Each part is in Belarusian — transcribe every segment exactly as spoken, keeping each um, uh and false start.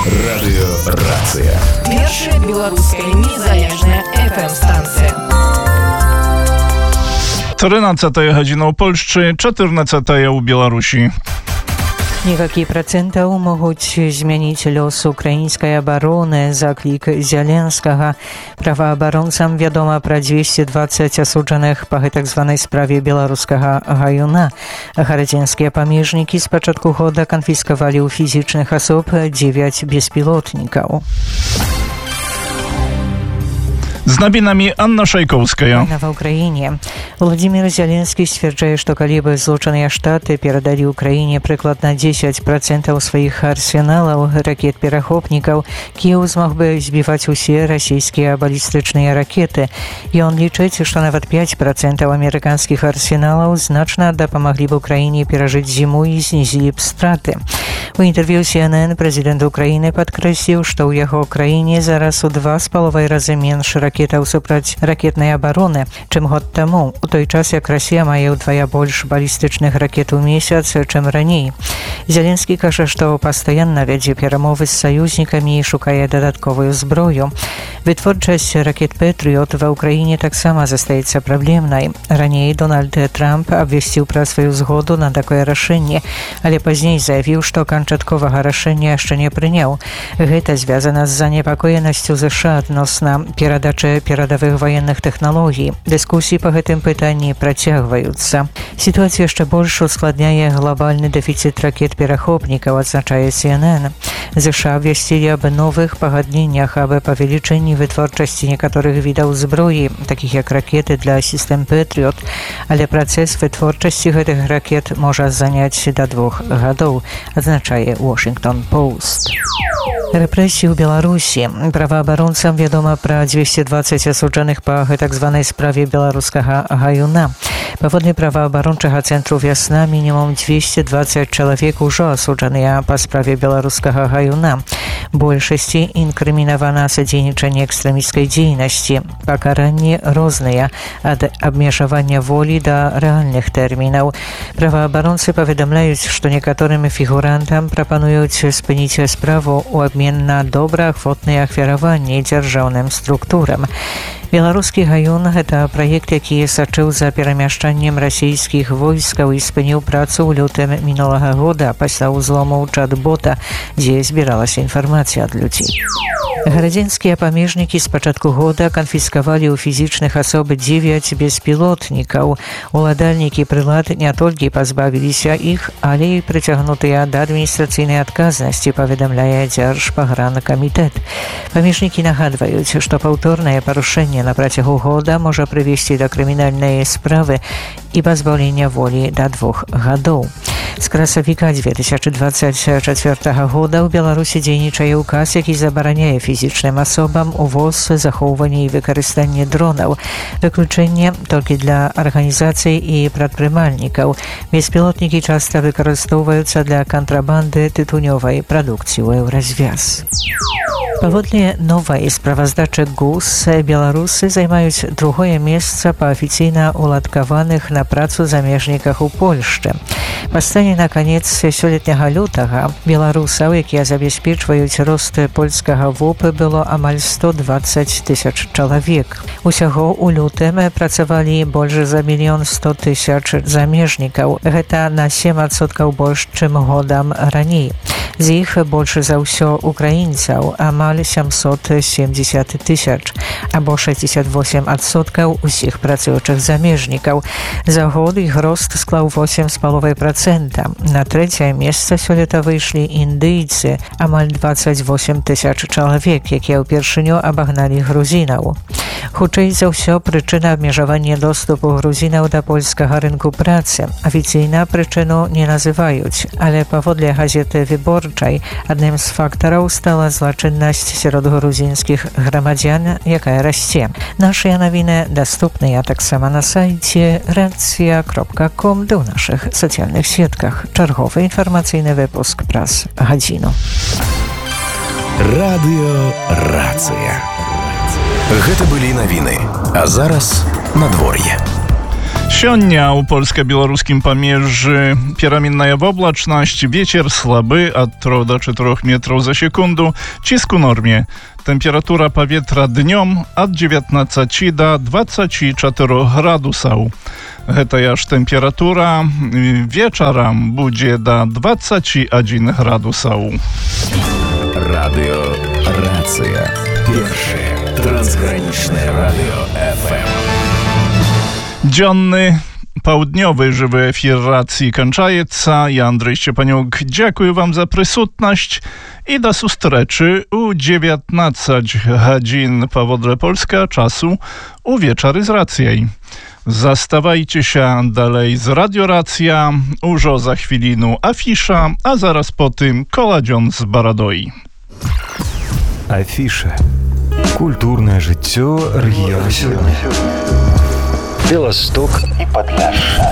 Радыёрацыя. Першая беларуская незалежная эф эм-станцыя. тринадцатая гадзіна ў Польшчы, чатырнаццатая ў Беларусі. Некалькі працэнтаў могуць змяніць лёс украінскай абароны. Заклік Зяленскага. Праваабаронцам вядома пра двесце дваццаць асуджаных па гэтак званай справе беларускага гаюна. Гарадзенскія памежнікі з пачатку года канфіскавалі ў фізічных асоб дзевяць беспілотнікаў. З навінамі Анна Шайкоўская. Вайна ва ўкраіне. Владимир Зеленскі сцвярджае, што калі бы злучаныя штаты перадалі ўкраіне прыкладна дзесяць працэнтаў сваіх арсеналаў ракет-перахопнікаў, Кіеў змог бы збіваць усе расійскія балістычныя ракеты. Ён лічыць, што нават пяць працэнтаў амерыканскіх арсеналаў значна дапамаглі б Украіне перажыць зіму і знізілі б страты. У інтэрв'ю Си Эн Эн прэзідэнт Украіны падкрэсліў, што ў яго краіне зараз у два з паловай разы менш ракетаў супраць ракетнай абароны, чым год таму, у той час як Расія мае ўдвая больш балістычных ракет у месяц, чым раней. Зеленскі кажа, што пастаянна вядзе перамовы з саюзнікамі і шукае дадатковую зброю. Вытворчасць ракет «Пэтрыёт» ва ўкраіне таксама застаецца праблемнай. Раней Дональд Трамп абвясціў пра сваю згоду на такое рашэнне, але пазней заявіў, што канчатковага рашэння яшчэ не прыняў. Гэта звязана з занепакоенасцю ЗША адносна перадачы перадавых ваенных тэхналогій. Дыскусіі па гэтым пытанні працягваюцца. Сітуацыя яшчэ больш ускладняе глобальны дэфіцыт ракет-перахопнікаў, адзначае Си Эн Эн. ЗША абвясцілі аб новых пагадненнях аб павелічэнні вытворчасці некаторых відаў зброі, такіх як ракеты для сістэм «Пэтрыёт», але працэс вытворчасці гэтых ракет можа заняць да двух гадоў, адзначае Washington Post. Рэпрэсіі ў Беларусі. Праваабаронцам вядома пра двесце дваццаць асуджаных па гэтак званай справе беларускага гаюна. Паводле праваабарончага цэнтру «Вясна» мінімум двесце дваццаць чалавек ужо асуджаныя па справе беларускага гаюна. Большасці інкрымінавана садзейнічанне экстрэмісцкай дзейнасці. Пакаранні розныя, ад абмежавання волі да рэальных тэрмінаў. Праваабаронцы паведамляюць, што некаторым фігурантам прапануюць спыніць справу ў абмен на добраахвотныя ахвяраванні дзяржаўным структурам. Беларускі гаюн – гэта праект, які сачыў за перамяшчаннем расійскіх войскаў і спыніў працу ў лютым мінулага года пасля ўзлому чат-бота, дзе збіралася інфармацыя ад людзей. Гарадзенскія памежнікі з пачатку года канфіскавалі ў фізічных асоб дзевяць беспілотнікаў. Уладальнікі прылад не толькі пазбавіліся іх, але і прыцягнутыя да адміністрацыйнай адказнасці, паведамляе Дзяржпагранкамітэт. Памежнікі нагадваюць, што паўторнае парушэнне на працягу года можа прывесці да крымінальнай справы і пазбаўлення волі да двух гадоў. З красавіка дзве тысячы дваццаць чацвёртага года ў Беларусі дзейнічае ўказ, які забараняе фізічным асобам увоз, захоўванне і выкарыстанне дронаў. Выключэнне толькі для арганізацый і прадпрымальнікаў. Беспілотнікі часта выкарыстоўваюцца для кантрабанды тытунёвай прадукцыі ў еўразвяз. Паводле новай справаздачы ГУС, беларусы займаюць другое месца па афіцыйна уладкаваных на працу замежніках у Польшчы. Па стане на канец сёлетняга лютага беларусаў, якія забяспечваюць рост польскага ВОП, было амаль сто дваццаць тысяч чалавек. Усяго ў лютым працавалі больш за мільён сто тысяч замежнікаў. Гэта на сем адсоткаў больш, чым годам раней. З іх больш за ўсё украінцаў, амаль сямсот семдзесят тысяч, або шэсцьдзесят восемь адсоткаў усіх працуючых замежнікаў. За год іх рост склаў восемь з паловай працэнта. На трэцяе месца сёлета выйшлі індыйцы, амаль дваццаць восемь тысяч чалавек, якія ўпершыню абагналі грузінаў. Хутчэй за ўсё, прычына абмежавання доступу грузінаў да польскага рынку працы. Афіцыйна прычыну не называюць, але паводле газеты «Выборчай» адным з фактараў стала злачыннасць сярод грузінскіх грамадзян, якая расце. Нашыя навіны даступныя таксама на сайце рацыя кропка ком ды ў нашых сацыяльных сетках. Чарговы інфармацыйны выпуск праз гадзіну. Радыёрацыя. Гэта былі навіны. А зараз надвор'е. Сёння у польска-беларускім памежжы пераменная воблачнасць, вецер слабы ад трох до чатырох метраў за секунду, ціск у норме. Тэмпература паветра днём ад дзевятнаццаці да дваццаці чатырох градусаў. Гэтая ж тэмпература вечарам будзе да дваццаці адзін градусаў. Радыё Рацыя. Першае трансгранічнае радыё эф эм. Дзённы паўднёвы жывы эфір рацыі канчаецца. Я Андрэй Шчепанюк. Дзякую вам за прысутнасць і да сустрэчы у dziewiętnадцать гадзін паводле польскага часу увечары з рацыяй. Заставайцеся далej z Radio Racja. Ужо za chwilinu afisza, a zaraz po tym koładzion z Baradoi. Афіша. Культурнае жыццё рэгіёна сёння. Беласток і Падляшша.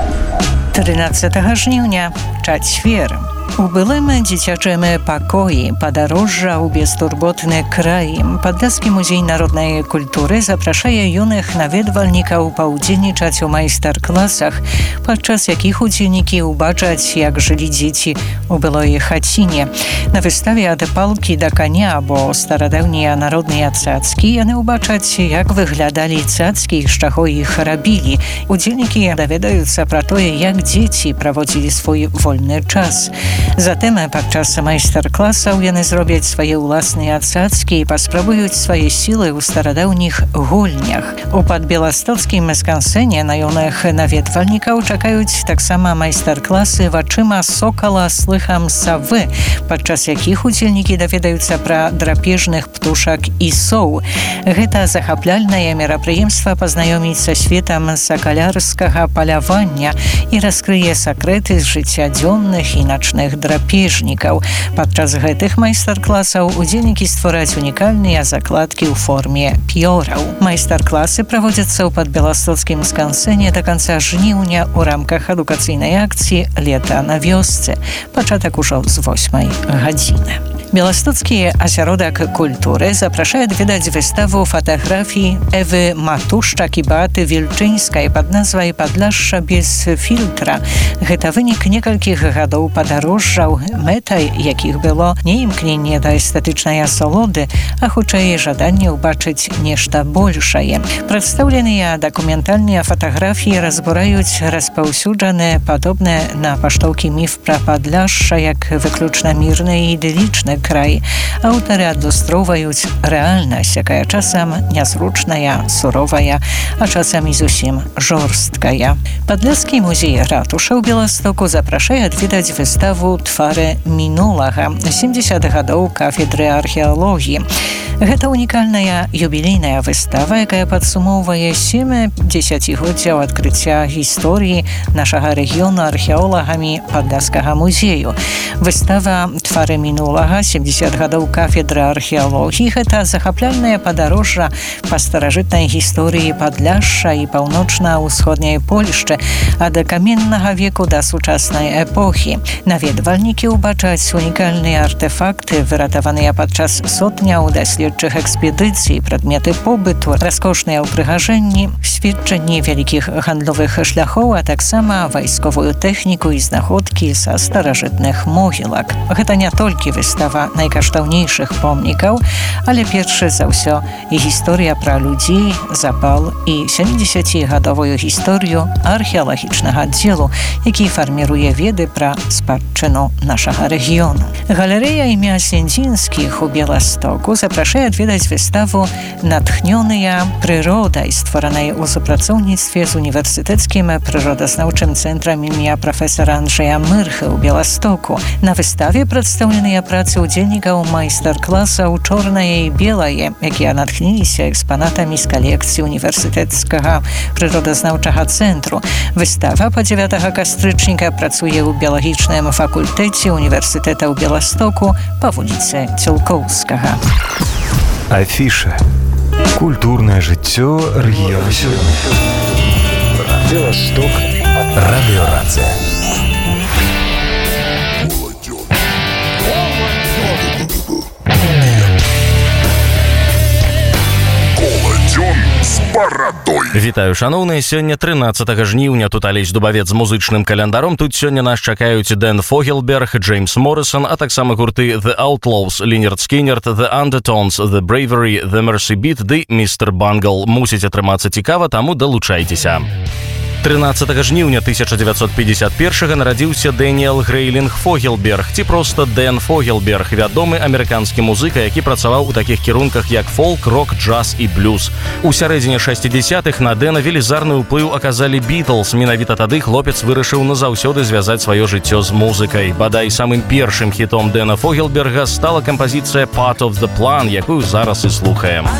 тринадцятого жніўня, чацвер. У былым дзіцячым пакоі падарожжа ў бестурботны край. Падляскі музей народнай культуры запрашае юных наведвальнікаў паўдзельнічаць у майстар-класах, падчас якіх удзельнікі ўбачаць, як жылі дзеці у былой хаціне. На выставе ад палкі да каня або старадаўнія народныя цацкі яны ўбачаць, як выглядалі цацкі і з чаго іх рабілі. Удзельнікі даведаюцца пра тое, як дзеці праводзілі свой вольны час. Затым падчас майстар-класаў яны зробяць свае ўласныя цацкі і паспрабуюць свае сілы ў старадаўніх гульнях. У падбеластоцкім скансэне на юных наведвальнікаў чакаюць таксама майстар-класы вачыма сокала слыхам савы, падчас якіх удзельнікі даведаюцца пра драпежных птушак і соў. Гэта захапляльнае мерапрыемства пазнаёміць са светам сакалярскага палявання і раскрые сакрэты з жыцця дзённых і начных драпежнікаў. Падчас гэтых майстар-класаў удзельнікі створаць унікальныя закладкі ў форме п'ёраў. Майстар-класы праводзяцца ў падбеластоцкім скансэне да канца жніўня ў рамках адукацыйнай акцыі «Лета на вёсцы». Пачатак ужо з восьмай гадзіны. Беластоцкі асяродак культуры запрашае адведаць выставу фатаграфій Эвы Матушчак і Беаты Вільчынскай пад назвай «Падляшша без фільтра». Гэта вынік некалькіх гадоў падарожжаў, мэтай якіх было не імкненне да эстэтычнай асалоды, а хутчэй жаданне ўбачыць нешта большае. Прадстаўленыя дакументальныя фатаграфіі разбураюць распаўсюджаны падобны на паштоўкі міф пра Падляшша як выключна мірны і ідылічны край. Аўтары адлюстроўваюць рэальнасць, якая часам нязручная, суровая, а часам і зусім жорсткая. Падляскі музей ратуша ў Беластоку запрашае адведаць выставу «Твары мінулага» сямдзесят гадоў кафедры археалогіі. Гэта унікальная юбілейная выстава, якая падсумоўвае сем дзесяцігоддзяў адкрыцця гісторыі нашага рэгіёну археолагамі Падляскага музею. Выстава «Твары мінулага» сямдзесят гадоў кафедры археалогіі – гэта захапляльнае падарожжа па старажытнай гісторыі Падляшша і паўночна-ўсходняй Польшчы ад каменнага веку да сучаснай эпохі. Наведвальнікі ўбачаць унікальныя артэфакты, выратаваныя падчас сотняў даследчых экспедыцый, прадметы побыту, раскошныя ўпрыгажэнні, сведчанні вялікіх гандлёвых шляхоў, а таксама вайсковую тэхніку і знаходкі са старажытных могілак. Гэта не толькі выстава найкаштаўнейшых помнікаў, але перш за ўсё і гісторыя пра людзей, запал і сямдзесяцігадовую гісторыю археалагічнага аддзелу, які фарміруе веды пра спадчыну нашага рэгіёну. Галерэя імя Сендзінскіх у Беластоку запрашае адведаць выставу «Натхнёныя прыродай», стваранай у супрацоўніцтве з універсітэцкім прыродазнаўчым цэнтрам імя прафесара Анджэя Мырхы ў Беластоку. На выставе прадстаўленыя працы удзельнікаў майстар-класаў «Чорнае і белае», якія натхніліся экспанатамі з калекцыі універсітэцкага прыродазнаўчага цэнтру. Выстава па дзевятага кастрычніка працуе ў біялагічным факультэце універсітэта ў Беластоку па вуліцы Цілкоўскага. Афіша. Культурнае жыццё рэгіёна сёння. Беласток. Радыё Рацыя. Коладзён з барадой. Вітаю, шановныя, сёння трынаццатага жніўня, тут Алесь Дубавец з музычным календаром. Тут сёння нас чакаюць Дэн Фогелберг, Джеймс Моррисон, а таксама гурты The Outlaws, Лінерд Скінерд, The Undertones, The Bravery, The Mercy Beat ды містер Бангл. Мусіць атрымацца цікава, таму далучайцеся. трынаццатага жніўня тысяча дзевяцьсот пятьдесят первага нарадзіўся Дэніэл Грэйлінг Фогелберг, ці проста Дэн Фогелберг, вядомы амерыканскі музыка, які працаваў у такіх кірунках, як фолк, рок, джаз і блюз. У сярэдзіне шэсцідзесятых на Дэна велізарны ўплыў аказалі Бітлз. Менавіта тады хлопец вырашыў назаўсёды звязаць сваё жыццё з музыкай. Бадай, самым першым хітом Дэна Фогелберга стала кампазіцыя «Part of the Plan», якую зараз і слухаем.